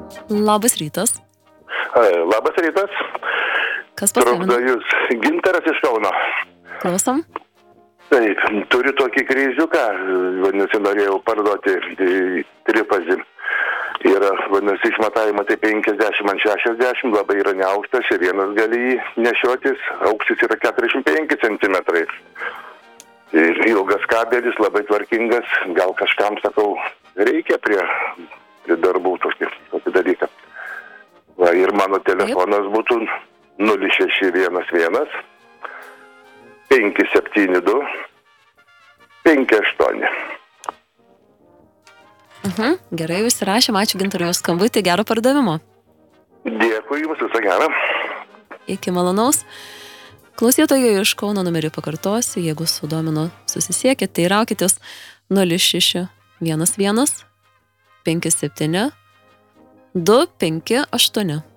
Labas rytas. Labas rytas. Kas paskambino? Trukdo jūs Gintaras iš Kauno. Klausom. Taip, turiu tokį kryžiuką, vadinasi, norėjau parduoti tripazį. Yra, vadinasi, išmatavimo tai 50x60, labai yra neaukštas ir vienas gali jį nešiotis, aukštis yra 45 centimetrai. Ir ilgas kabelis, labai tvarkingas, gal kažkam, sakau, reikia prie darbų tokį dalyką. Va, ir mano telefonas būtų 0611 572 58. Gerai, užsirašėm, ačiū Gintarui už skambutį, gero pardavimo. Dėkui jums, visą gerą. Iki malonaus. Klausytojai iš Kauno numerį pakartosiu, jeigu sudomino susisiekit, tai raukitės 0611 57 258.